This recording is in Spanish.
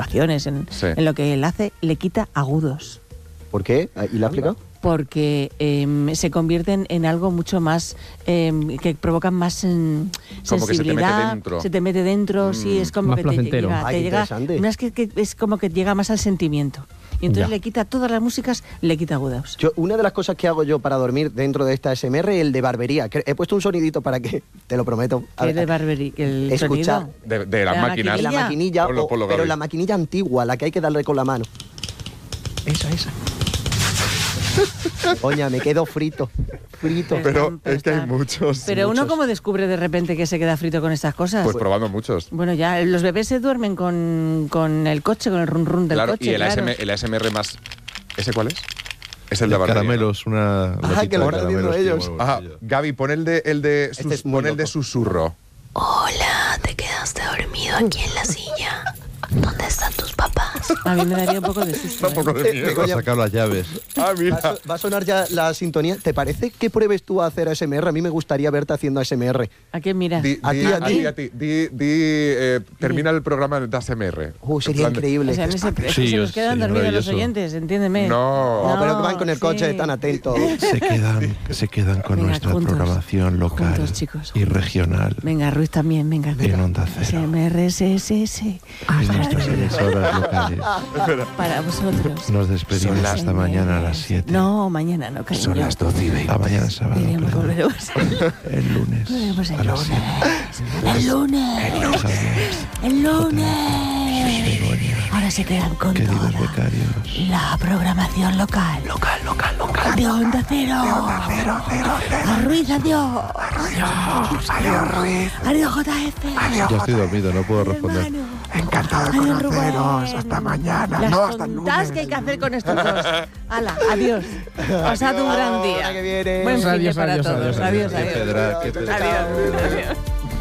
grabaciones, en lo que él hace, le quita agudos. ¿Por qué? ¿Y la ha explicado? Porque se convierten en algo mucho más, que provocan más sensibilidad. Se te mete dentro, sí, es como más que te llega, no es que es como que llega más al sentimiento. Y entonces le quita todas las músicas, le quita agudos. Una de las cosas que hago yo para dormir dentro de esta ASMR es el de barbería. He puesto un sonidito para que, te lo prometo. ¿Qué de barbería? ¿El escuchar sonido? De las máquinas. De la maquinilla, pero la maquinilla antigua, la que hay que darle con la mano. Esa. Oña, me quedo frito. Pero es que hay muchos. Pero uno, ¿cómo descubre de repente que se queda frito con estas cosas? Pues probando muchos. Bueno, ya los bebés se duermen con el coche, con el run run del coche. Y el ASMR más... ¿Ese cuál es? Es el de barbería. Caramelos, una... que lo están haciendo ellos. Gaby, pon el de susurro. Hola, ¿te quedaste dormido aquí en la silla? ¿Dónde están tus papás? A mí me daría un poco de susto. Un poco de miedo. Ha sacado las llaves. Mira. Va a sonar ya la sintonía. ¿Te parece que pruebes tú a hacer ASMR? A mí me gustaría verte haciendo ASMR. ¿A quién miras? A ti. Termina el programa de ASMR. Sería increíble. O sea, se nos quedan dormidos los oyentes, entiéndeme. No, pero que van con el coche tan atentos. Se quedan con nuestra programación local juntos, chicos. y regional. Venga, Ruiz también, venga. En Onda Cero. ASMR, sí. En nuestras emisoras locales. Para vosotros. Nos despedimos hasta mañana a las 7. No, mañana no, cariño. Son las 12:20. Mañana sábado. Volveremos. El lunes. A las 7. El lunes. Ahora se quedan con Queridos toda becarios. la programación local. De Onda Cero. Ruiz, adiós. Adiós, Ruiz. Adiós, JF. Ya estoy dormido, no puedo responder. Encantado de conoceros. Hasta mañana. Las Hasta el tontas lunes. que hay que hacer con estos dos. Hala, adiós. Pasad un gran día. Que viene. Buen fin de Adiós, para adiós, todos. adiós, Adiós. Qué pedra. Adiós.